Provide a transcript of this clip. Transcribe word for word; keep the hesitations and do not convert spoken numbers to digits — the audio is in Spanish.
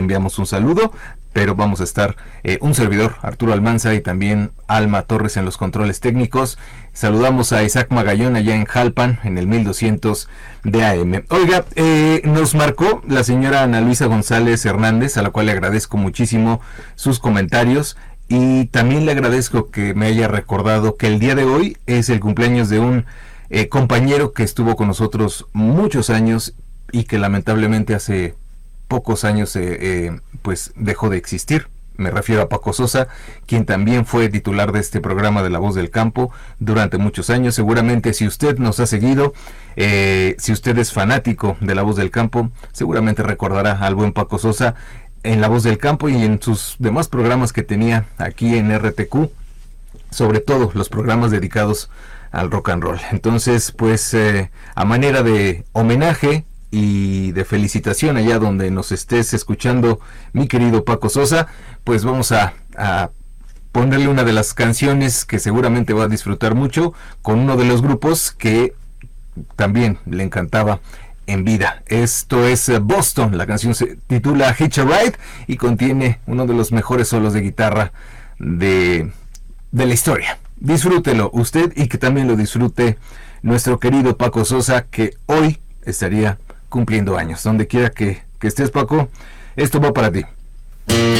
enviamos un saludo, pero vamos a estar eh, un servidor, Arturo Almanza, y también Alma Torres en los controles técnicos. Saludamos a Isaac Magallón allá en Jalpan, en el mil doscientos de A M. Oiga, eh, nos marcó la señora Ana Luisa González Hernández, a la cual le agradezco muchísimo sus comentarios, y también le agradezco que me haya recordado que el día de hoy es el cumpleaños de un eh, compañero que estuvo con nosotros muchos años y que lamentablemente hace pocos años eh, eh, pues dejó de existir. Me refiero a Paco Sosa, quien también fue titular de este programa de La Voz del Campo durante muchos años. Seguramente si usted nos ha seguido, eh, si usted es fanático de La Voz del Campo, seguramente recordará al buen Paco Sosa en La Voz del Campo y en sus demás programas que tenía aquí en R T Q, sobre todo los programas dedicados al rock and roll. Entonces, pues eh, a manera de homenaje y de felicitación allá donde nos estés escuchando, mi querido Paco Sosa, pues vamos a, a ponerle una de las canciones que seguramente va a disfrutar mucho con uno de los grupos que también le encantaba en vida. Esto es Boston, la canción se titula Hitch a Ride y contiene uno de los mejores solos de guitarra de, de la historia. Disfrútelo usted y que también lo disfrute nuestro querido Paco Sosa, que hoy estaría cumpliendo años. Donde quiera que, que estés, Paco, esto va para ti.